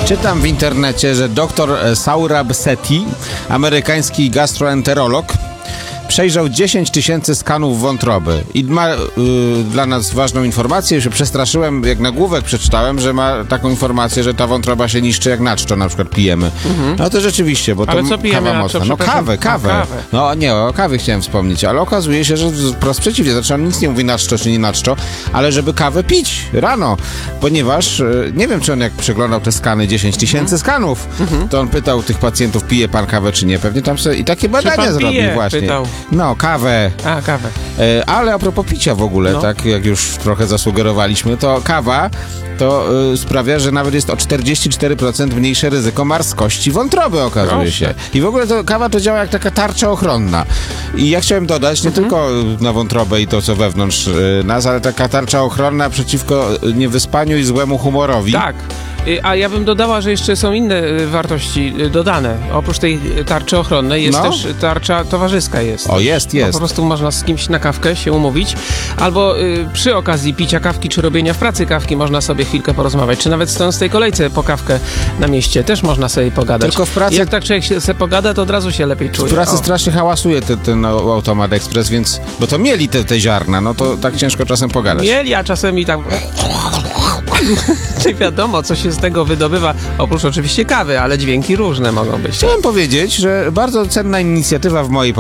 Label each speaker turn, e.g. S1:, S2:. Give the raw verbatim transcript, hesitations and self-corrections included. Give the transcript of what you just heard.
S1: Czytam w internecie, że dr Saurabh Sethi, amerykański gastroenterolog, przejrzał dziesięć tysięcy skanów wątroby i ma y, dla nas ważną informację, że przestraszyłem, jak nagłówek przeczytałem, że ma taką informację, że ta wątroba się niszczy jak naczczo na przykład pijemy. Mhm. No to rzeczywiście, bo to
S2: ale co pijemy
S1: kawa
S2: naczczo,
S1: mocna. No kawę, kawę.
S2: A, kawę.
S1: No nie, o kawie chciałem wspomnieć, ale okazuje się, że wprost przeciwnie, znaczy on nic nie mówi naczczo czy nie naczczo, ale żeby kawę pić rano, ponieważ y, nie wiem, czy on jak przeglądał te skany, dziesięć tysięcy mhm. skanów, mhm. to on pytał tych pacjentów, pije pan kawę czy nie, pewnie tam sobie i takie badania zrobił
S2: pije?
S1: właśnie.
S2: Pytał.
S1: No, kawę.
S2: A, kawę.
S1: E, ale a propos picia w ogóle, no. tak jak już trochę zasugerowaliśmy, to kawa to y, sprawia, że nawet jest o czterdzieści cztery procent mniejsze ryzyko marskości wątroby, okazuje Proszę. się. I w ogóle to kawa to działa jak taka tarcza ochronna. I ja chciałem dodać nie mhm. tylko na wątrobę i to, co wewnątrz y, nas, ale taka tarcza ochronna przeciwko niewyspaniu i złemu humorowi.
S2: Tak. A ja bym dodała, że jeszcze są inne wartości dodane. Oprócz tej tarczy ochronnej jest no. też tarcza towarzyska. Jest.
S1: O, jest, jest.
S2: No, po prostu można z kimś na kawkę się umówić. Albo y, przy okazji picia kawki czy robienia w pracy kawki można sobie chwilkę porozmawiać. Czy nawet stojąc w tej kolejce po kawkę na mieście też można sobie pogadać.
S1: Tylko w pracy...
S2: I jak tak człowiek się sobie pogada, to od razu się lepiej czuje.
S1: W pracy
S2: o.
S1: strasznie hałasuje ten, ten automat ekspres, więc... Bo to mieli te, te ziarna, no to tak ciężko czasem pogadać.
S2: Mieli, a czasem i tak... Czy wiadomo, co się z tego wydobywa, oprócz oczywiście kawy, ale dźwięki różne mogą być.
S1: Chciałem powiedzieć, że bardzo cenna inicjatywa w mojej